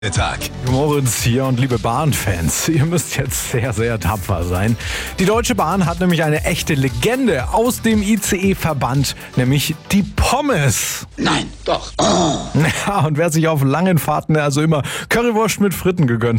Tag. Moritz hier und liebe Bahnfans, ihr müsst jetzt sehr, sehr tapfer sein. Die Deutsche Bahn hat nämlich eine echte Legende aus dem ICE verbannt, nämlich die Pommes. Nein, doch. Ja, und wer sich auf langen Fahrten also immer Currywurst mit Fritten gegönnt